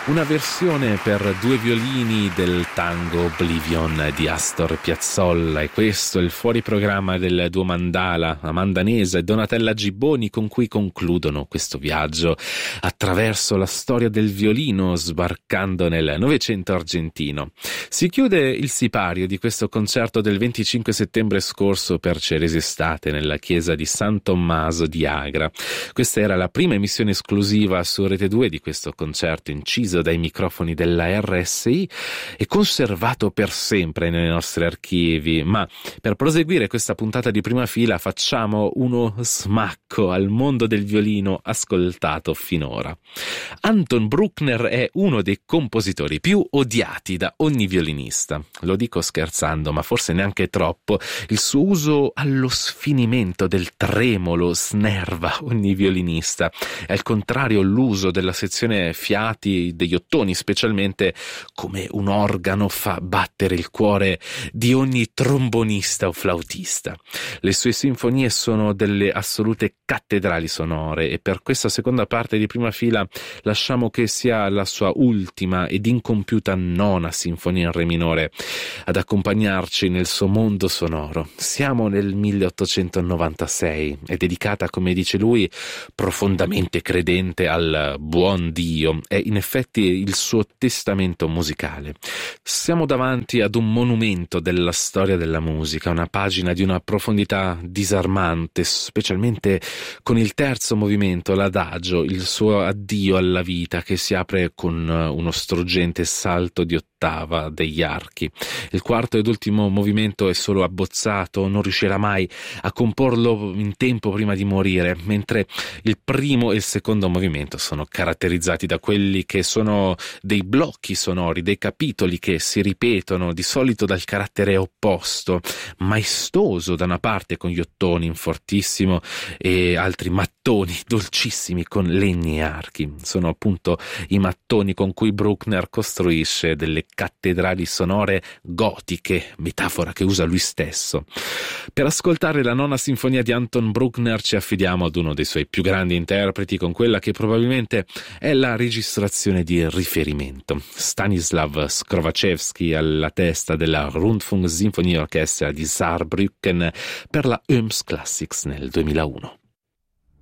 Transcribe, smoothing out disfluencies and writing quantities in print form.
Una versione per due violini del tango Oblivion di Astor Piazzolla, e questo è il fuori programma del duo Mandala, Amanda Nesa e Donatella Gibboni, con cui concludono questo viaggio attraverso la storia del violino, sbarcando nel Novecento argentino. Si chiude il sipario di questo concerto del 25 settembre scorso per Ceresi Estate nella chiesa di San Tommaso di Agra. Questa era la prima emissione esclusiva su Rete 2 di questo concerto, inciso dai microfoni della RSI e conservato per sempre nei nostri archivi. Ma per proseguire questa puntata di Prima Fila facciamo uno smacco al mondo del violino ascoltato finora. Anton Bruckner è uno dei compositori più odiati da ogni violinista. Lo dico scherzando, ma forse neanche troppo. Il suo uso allo sfinimento del tremolo snerva ogni violinista. E al contrario, l'uso della sezione fiati degli ottoni specialmente come un organo fa battere il cuore di ogni trombonista o flautista. Le sue sinfonie sono delle assolute cattedrali sonore, e per questa seconda parte di Prima Fila lasciamo che sia la sua ultima ed incompiuta nona sinfonia in re minore ad accompagnarci nel suo mondo sonoro. Siamo nel 1896, è dedicata, come dice lui, profondamente credente al buon Dio. È in effetti il suo testamento musicale. Siamo davanti ad un monumento della storia della musica, una pagina di una profondità disarmante, specialmente con il terzo movimento, l'adagio, il suo addio alla vita, che si apre con uno struggente salto di ottava degli archi. Il quarto ed ultimo movimento è solo abbozzato, non riuscirà mai a comporlo in tempo prima di morire, mentre il primo e il secondo movimento sono caratterizzati da quelli che sono dei blocchi sonori, dei capitoli che si ripetono, di solito dal carattere opposto, maestoso da una parte con gli ottoni in fortissimo e altri mattoni dolcissimi con legni e archi. Sono appunto i mattoni con cui Bruckner costruisce delle cattedrali sonore gotiche, metafora che usa lui stesso. Per ascoltare la nona sinfonia di Anton Bruckner ci affidiamo ad uno dei suoi più grandi interpreti, con quella che probabilmente è la registrazione di riferimento: Stanislav Skrovačevskij alla testa della Rundfunk Sinfonieorchestra di Saarbrücken per la Öms Classics nel 2001.